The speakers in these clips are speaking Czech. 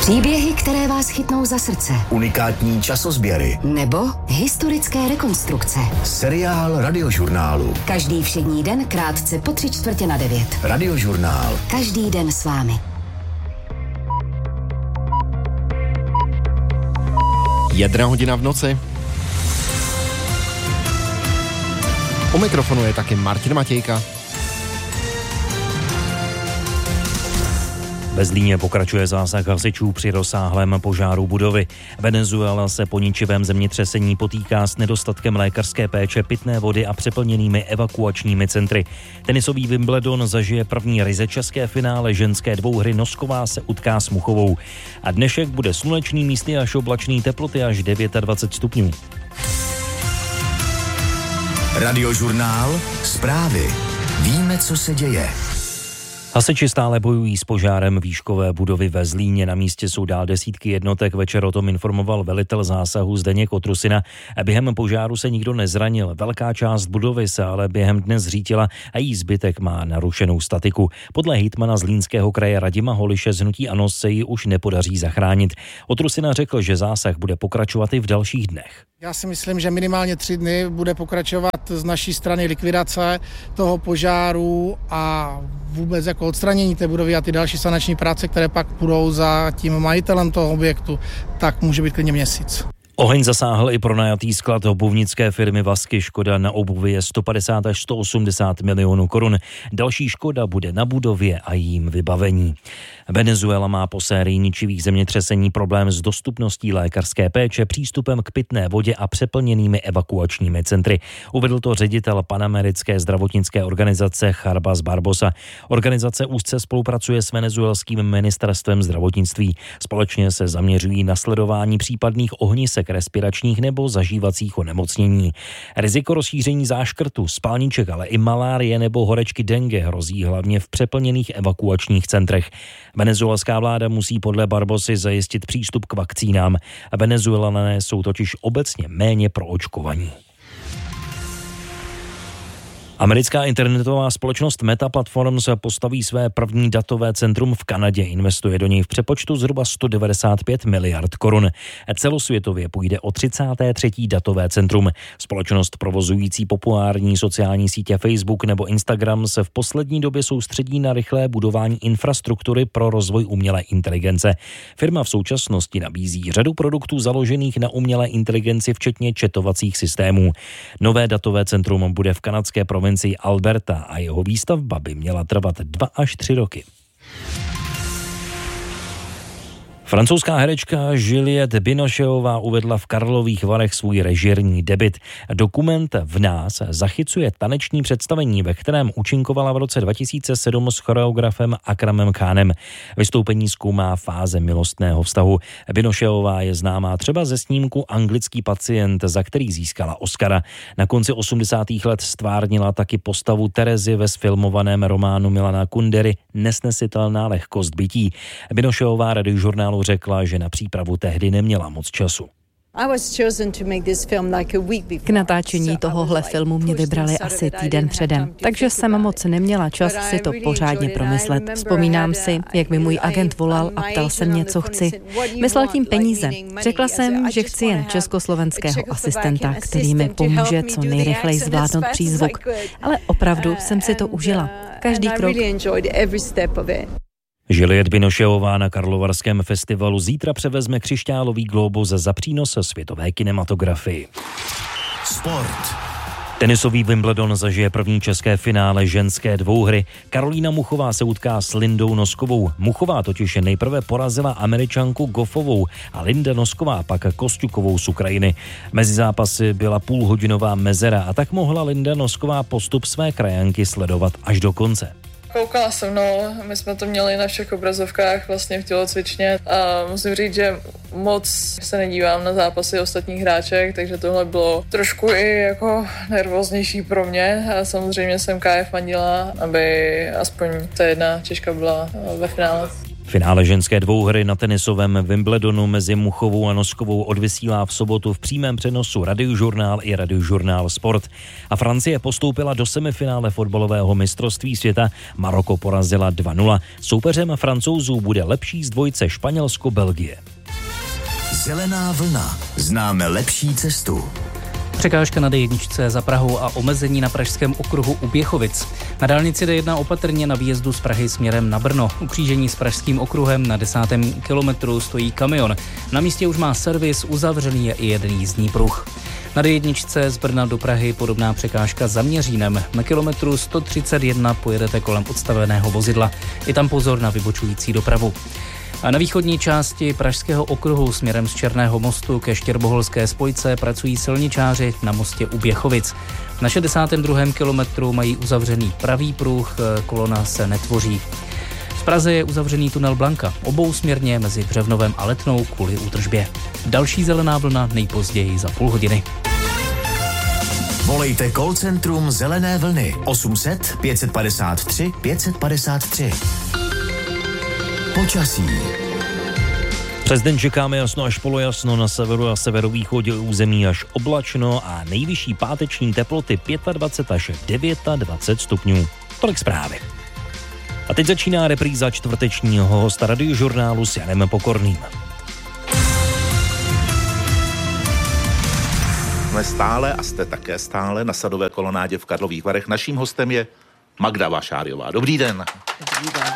Příběhy, které vás chytnou za srdce. Unikátní časozběry. Nebo historické rekonstrukce. Seriál Radiožurnálu. Každý všední den krátce po 8:45. Radiožurnál. Každý den s vámi. 1:00 v noci. U mikrofonu je taky Martin Matějka. Ve Zlíně pokračuje zásah hasičů při rozsáhlém požáru budovy. Venezuela se po ničivém zemětřesení potýká s nedostatkem lékařské péče, pitné vody a přeplněnými evakuačními centry. Tenisový Wimbledon zažije první ryze české finále ženské dvouhry. Nosková se utká s Muchovou. A dnešek bude slunečný, místy až oblačný, teploty až 29 stupňů. Radiožurnál. Zprávy. Víme, co se děje. Hasiči stále bojují s požárem výškové budovy ve Zlíně. Na místě jsou dál desítky jednotek. Večer o tom informoval velitel zásahu Zdeněk Otrusina. Během požáru se nikdo nezranil. Velká část budovy se ale během dne zřítila a její zbytek má narušenou statiku. Podle hejtmana Zlínského kraje Radima Holiše z hnutí ANO se ji už nepodaří zachránit. Otrusina řekl, že zásah bude pokračovat i v dalších dnech. Já si myslím, že minimálně 3 dny bude pokračovat z naší strany likvidace toho požáru a vůbec jako odstranění té budovy a ty další sanační práce, které pak budou za tím majitelem toho objektu, tak může být klidně měsíc. Oheň zasáhl i pronajatý sklad obuvnické firmy Vasky. Škoda na obuvi je 150 až 180 milionů korun. Další škoda bude na budově a jejím vybavení. Venezuela má po sérii ničivých zemětřesení problém s dostupností lékařské péče, přístupem k pitné vodě a přeplněnými evakuačními centry. Uvedl to ředitel panamerické zdravotnické organizace Charbas Barbosa. Organizace úzce spolupracuje s venezuelským ministerstvem zdravotnictví. Společně se zaměřují na sledování případných ohnisek respiračních nebo zažívacích onemocnění. Riziko rozšíření záškrtu, spalniček, ale i malárie nebo horečky dengue hrozí hlavně v přeplněných evakuačních centrech. Venezuelská vláda musí podle Barbosy zajistit přístup k vakcínám. Venezuelané jsou totiž obecně méně proočkovaní. Americká internetová společnost Meta Platforms postaví své první datové centrum v Kanadě. Investuje do něj v přepočtu zhruba 195 miliard korun. Celosvětově půjde o 33. datové centrum. Společnost provozující populární sociální sítě Facebook nebo Instagram se v poslední době soustředí na rychlé budování infrastruktury pro rozvoj umělé inteligence. Firma v současnosti nabízí řadu produktů založených na umělé inteligenci, včetně chatovacích systémů. Nové datové centrum bude v kanadské provincii Alberta a jeho výstavba by měla trvat 2 až 3 roky. Francouzská herečka Juliette Binocheová uvedla v Karlových Varech svůj režijní debut. Dokument V nás zachycuje taneční představení, ve kterém účinkovala v roce 2007 s choreografem Akramem Khanem. Vystoupení zkoumá fáze milostného vztahu. Binocheová je známá třeba ze snímku Anglický pacient, za který získala Oscara. Na konci 80. let stvárnila taky postavu Terezy ve sfilmovaném románu Milana Kundery Nesnesitelná lehkost bytí. Binocheová Radiožurnálu řekla, že na přípravu tehdy neměla moc času. K natáčení tohohle filmu mě vybrali asi týden předem, takže jsem moc neměla čas si to pořádně promyslet. Vzpomínám si, jak mi můj agent volal a ptal se mě, co chci. Myslel tím peníze. Řekla jsem, že chci jen československého asistenta, který mi pomůže co nejrychleji zvládnout přízvuk. Ale opravdu jsem si to užila. Každý krok. Juliette Binocheová na Karlovarském festivalu zítra převezme křišťálový glóbus za přínos světové kinematografii. Sport. Tenisový Wimbledon zažije první české finále ženské dvouhry. Karolína Muchová se utká s Lindou Noskovou. Muchová totiž nejprve porazila Američanku Goffovou a Linda Nosková pak Kosťukovou z Ukrajiny. Mezi zápasy byla půlhodinová mezera a tak mohla Linda Nosková postup své krajanky sledovat až do konce. Koukala jsem, my jsme to měli na všech obrazovkách vlastně v tělocvičně a musím říct, že moc se nedívám na zápasy ostatních hráček, takže tohle bylo trošku i jako nervóznější pro mě a samozřejmě jsem KF fandila, aby aspoň ta jedna Češka byla ve finále. Finále ženské dvouhry na tenisovém Wimbledonu mezi Muchovou a Noskovou odvysílá v sobotu v přímém přenosu Radiožurnál i Radiožurnál Sport. A Francie postoupila do semifinále fotbalového mistrovství světa. Maroko porazila 2-0. Soupeřem Francouzů bude lepší z dvojce Španělsko-Belgie. Zelená vlna. Známe lepší cestu. Překážka na D1 za Prahou a omezení na pražském okruhu u Běchovic. Na dálnici D1 opatrně na výjezdu z Prahy směrem na Brno. U křížení s pražským okruhem na 10. kilometru stojí kamion. Na místě už má servis, uzavřený je i jeden jízdní pruh. Na D1 z Brna do Prahy podobná překážka za Měřínem. Na kilometru 131 pojedete kolem odstaveného vozidla. Je tam pozor na vybočující dopravu. A na východní části pražského okruhu směrem z Černého mostu ke Štěrboholské spojce pracují silničáři na mostě u Běchovic. Na 62. kilometru mají uzavřený pravý pruh, kolona se netvoří. V Praze je uzavřený tunel Blanka, obousměrně mezi Břevnovem a Letnou kvůli údržbě. Další zelená vlna nejpozději za půl hodiny. Volejte call centrum Zelené vlny 800 553 553. Počasí. Přes den čekáme jasno až polojasno, na severu a severovýchodě území až oblačno a nejvyšší páteční teploty 25 až 29 stupňů. Tolik zprávy. A teď začíná repríza čtvrtečního hosta Radiožurnálu s Janem Pokorným. Jsme stále a jste také stále na Sadové kolonádě v Karlových Varech. Naším hostem je Magda Vašáriová. Dobrý den. Dobrý den.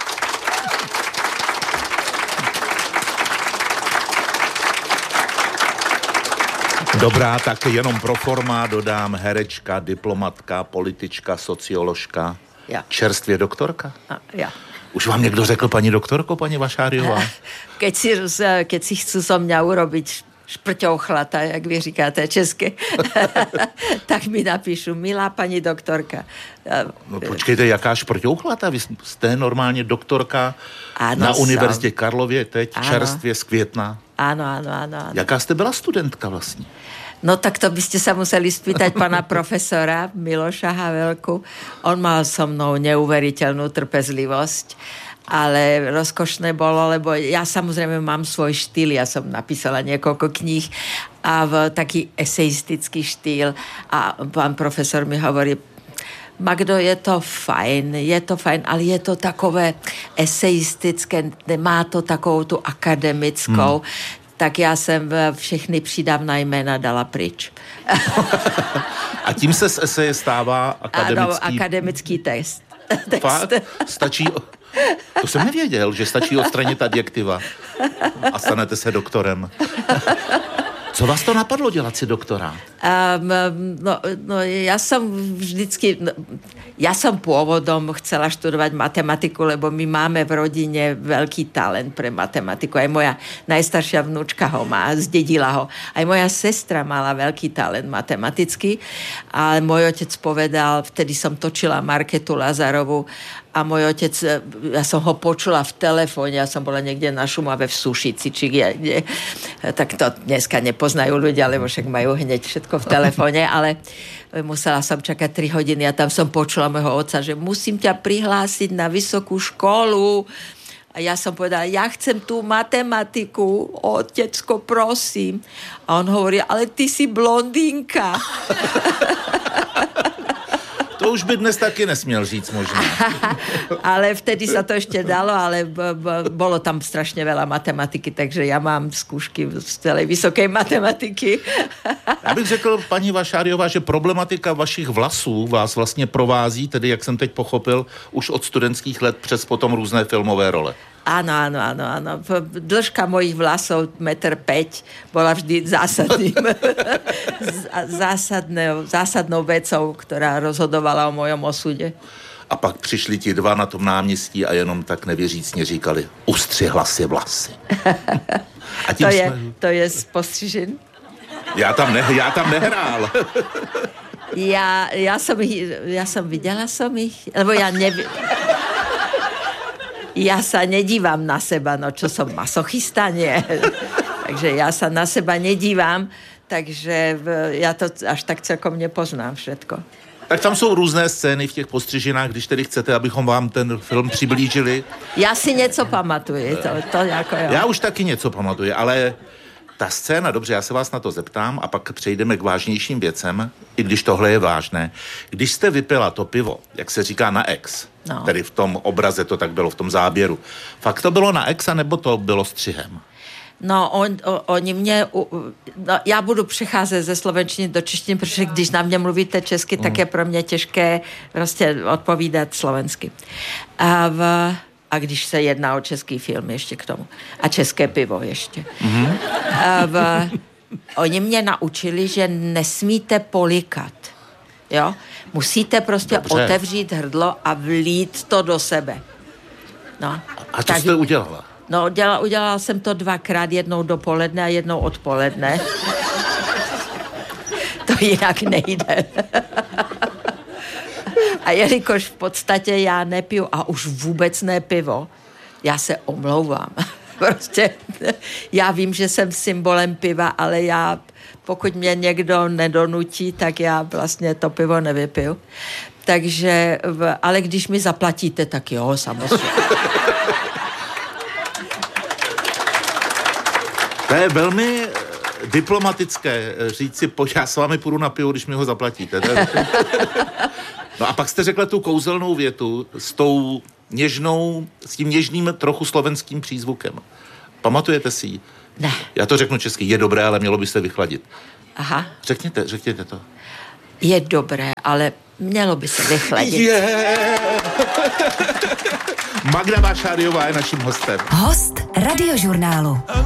Dobrá, tak jenom pro forma dodám herečka, diplomatka, politička, socioložka, čerstvě doktorka. Ja. Už vám někdo řekl, paní doktorko, paní Vašáriová? Keď si chcú zo mňa urobiť šprťouchlata, jak vy říkáte česky, tak mi napíšu, milá paní doktorka. No počkejte, jaká šprťouchlata? Vy jste normálně doktorka na Univerzitě Karlově teď, čerstvě z Května. Áno. Jaká jste byla studentka vlastně? No tak to by ste sa museli spýtať pana profesora Miloša Havelku. On mal so mnou neuveriteľnú trpezlivosť, ale rozkošné bolo, lebo ja samozrejme mám svoj štýl, ja som napísala niekoľko kníh a v taký eseistický štýl a pán profesor mi hovorí, Magdo, je to fajn, ale je to takové eseistické, má to takovou tu akademickou, tak já jsem všechny přídavná jména dala pryč. A tím se z eseje stává akademický... Ano, akademický text. Fakt? Stačí... To jsem nevěděl, že stačí odstranit adjektiva a stanete se doktorem. Co vás to napadlo dělat si doktorát? Ja som pôvodom chcela študovať matematiku, lebo my máme v rodine veľký talent pre matematiku. Aj moja najstaršia vnúčka ho má, zdedila ho. Aj moja sestra mala veľký talent matematický. A môj otec povedal, vtedy som točila Marketu Lazarovu a môj otec, ja som ho počula v telefóne, ja som bola niekde na Šumave v Sušici, či kde. Tak to dneska nepoznajú ľudia, lebo však majú hneď všetko v telefóne, ale musela som čakať 3 hodiny a tam som počula môjho otca, že musím ťa prihlásiť na vysokú školu. A ja som povedala, ja chcem tú matematiku, otecko, prosím. A on hovorí, ale ty si blondínka. To už by dnes taky nesměl říct možná. Ale vtedy sa to ešte dalo, ale bolo tam strašne veľa matematiky, takže ja mám skúšky z celej vysokej matematiky. Já bych řekl, paní Vašáriová, že problematika vašich vlasů vás vlastně provází, tedy jak jsem teď pochopil, už od studentských let přes potom různé filmové role. Áno. Dĺžka mojich vlasov 1,5 m bola vždy zásadnou vecou, ktorá rozhodovala o mojom osude. A pak přišli ti dva na tom náměstí a jenom tak nevěřícně říkali, ustřihla si vlasy. A tím to je postřižen. Já tam nehrál. Ja som videla ich, lebo ja sa nedívam na seba, no čo som masochista, nie. Takže ja sa na seba nedívam, takže ja to až tak celkom nepoznám všetko. Tak tam jsou různé scény v těch postřižinách, když tedy chcete, abychom vám ten film přiblížili. Já si něco pamatuju, to jako jo. Já už taky něco pamatuju, ale ta scéna, dobře, já se vás na to zeptám a pak přejdeme k vážnějším věcem, i když tohle je vážné. Když jste vypila to pivo, jak se říká na ex, tedy v tom obraze to tak bylo, v tom záběru, fakt to bylo na ex, nebo to bylo střihem? No, oni mě... já budu přecházet ze slovenštiny do češtiny, protože když na mě mluvíte česky, tak je pro mě těžké prostě odpovídat slovensky. A když se jedná o český film ještě k tomu. A české pivo ještě. Oni mě naučili, že nesmíte polikat. Jo? Musíte prostě otevřít hrdlo a vlít to do sebe. No. A co jste udělala? No, udělala jsem to 2krát, jednou dopoledne a jednou odpoledne. To jinak nejde. A jelikož v podstatě já nepiju a už vůbec ne pivo, já se omlouvám. Prostě já vím, že jsem symbolem piva, ale pokud mě někdo nedonutí, tak já vlastně to pivo nevypiju. Takže, ale když mi zaplatíte, tak jo, samozřejmě. To je velmi diplomatické říci, já s vámi půjdu na pivo, když mi ho zaplatíte. No a pak jste řekla tu kouzelnou větu s tím něžným trochu slovenským přízvukem. Pamatujete si ji? Ne. Já to řeknu česky, je dobré, ale mělo byste vychladit. Aha. Řekněte to. Je dobré, ale mělo by se vychladit. Magda Vášáriová je naším hostem. Host Radiožurnálu.